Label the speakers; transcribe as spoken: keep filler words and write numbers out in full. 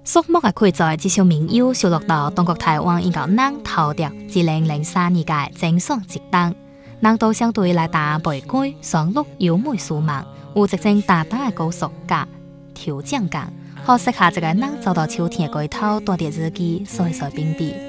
Speaker 1: 属目嘅佢在這首民謠收錄到中國台灣一個人頭條二零零三年嘅正爽節檔，人都相對來打玫瑰、雙鹿、優美樹木，有一種大膽嘅高速感、調整感，可惜下一個人走到秋天嘅歸頭，帶啲日記，碎碎冰冰。